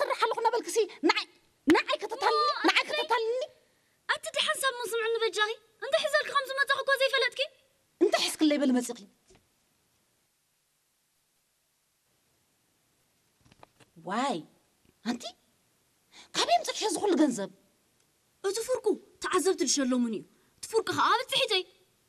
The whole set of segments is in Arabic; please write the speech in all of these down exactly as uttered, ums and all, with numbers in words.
كسرح لكم بالكسي نعي نعي كتطلني نعي كتطلني أنت حسب ما سمعنا بجاهي أنت حزلك خمس ما تاخذ زي فلتكي أنت حسك اللي بالمسيقي واي أنتي كابين تحس كل جنزب أتفرقوا تعذبت الشلومني تفرق خابت حيتي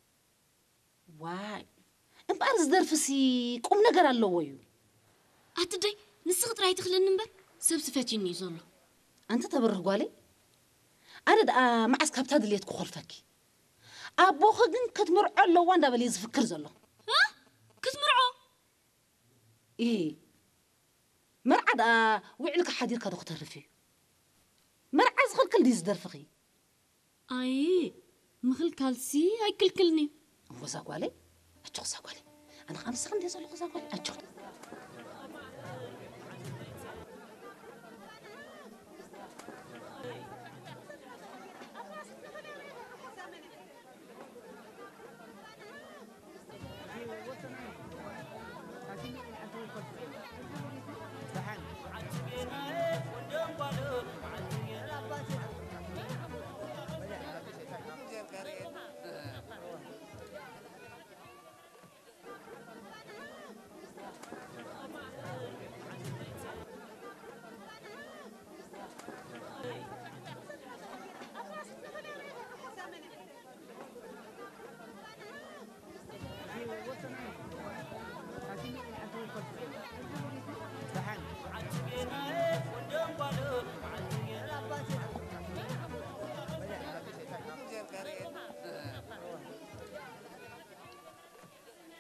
واي أمبارز درفسي قوم نجر اللويو أتدري نسخت راي تخلين نمبر سبسفتيني زلو أنت تبرر قالي أنا دا معسك هبتاد اللي تكو خلفكي أبوخ جن كتمرع اللو وان دا بليز فكر زلو ها كتمرعو إيه مرعى دا وعلك حدير كدو اخترفي مرعى زخل كل ديز درفقي أي مخل كالسي هاي كل كلني هو زاقوالي أتشوق زاقوالي أنا خمس خمدي زلو زاقوالي أتشوق